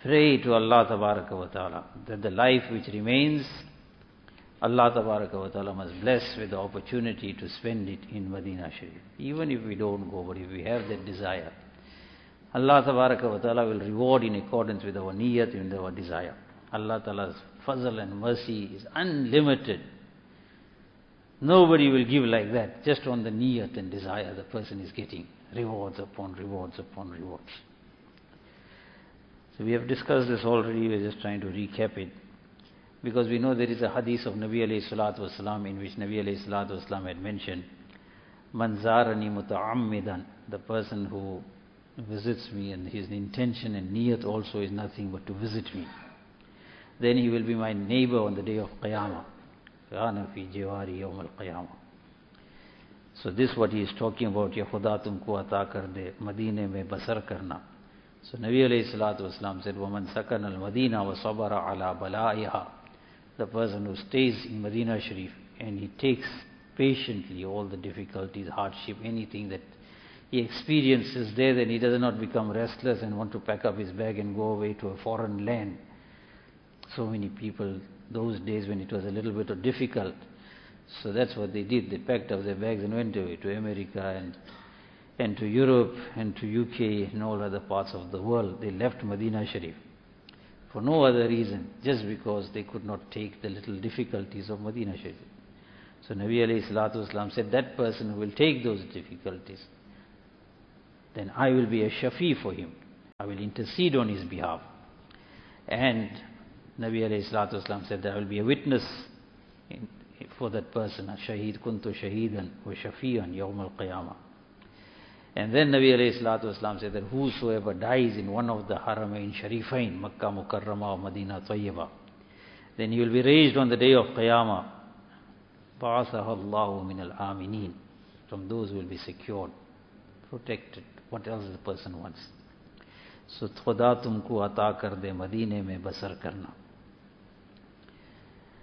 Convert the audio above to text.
Pray to Allah Tabaraka wa Ta'ala that the life which remains, Allah Tabaraka wa Ta'ala must bless with the opportunity to spend it in Medina Sharif. Even if we don't go, but if we have that desire, Allah Tabaraka wa Ta'ala will reward in accordance with our niyat and our desire. Allah Ta'ala's fazl and mercy is unlimited. Nobody will give like that. Just on the niyat and desire, the person is getting rewards upon rewards upon rewards. So we have discussed this already. We are just trying to recap it. Because we know there is a hadith of Nabi alayhi salatu wasalam in which Nabi alayhi salatu wasalam had mentioned, Man zarani muta'ammidan, the person who visits me and his intention and niyat also is nothing but to visit me. Then he will be my neighbor on the day of Qiyamah. Kana fi jiwari yawm al-Qiyamah. So this what he is talking about, Ya Khuda tumko ata kar de, Madine mein basar karna. So Nabi alayhi salatu wasalam said, وَمَنْ سَكَنَ الْمَدِينَ وَصَبَرَ عَلَى بَلَائِهَا, the person who stays in Medina Sharif and he takes patiently all the difficulties, hardship, anything that he experiences there, then he does not become restless and want to pack up his bag and go away to a foreign land. So many people, those days when it was a little bit difficult, so that's what they did. They packed up their bags and went away to America and to Europe and to UK and all other parts of the world. They left Medina Sharif for no other reason, just because they could not take the little difficulties of Medina Sharif. So Nabi alayhi salatu wasalam said, that person who will take those difficulties, then I will be a shafi for him. I will intercede on his behalf. And Nabi alayhi salatu wasalam said that I will be a witness for that person. Shaheed kuntu shaheedan wa shafi'an yawm al-qiyamah. And then Nabi alayhi salatu wasalam said that whosoever dies in one of the Haramain Sharifain, Makkah Mukarramah or Medina Tayyibah, then he will be raised on the day of Qiyamah. Ba'athahu Allahu min al-aminin, from those who will be secured, protected. What else the person wants? So Khuda tumko ata kar de, Madine mein basar karna.